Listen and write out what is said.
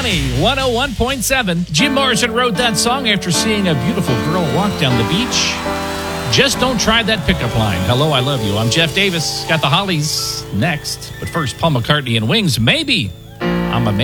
Money, 101.7. Jim Morrison wrote that song after seeing a beautiful girl walk down the beach. Just don't try that pickup line. Hello, I love you. I'm Jeff Davis. Got the Hollies next. But first, Paul McCartney and Wings. Maybe I'm a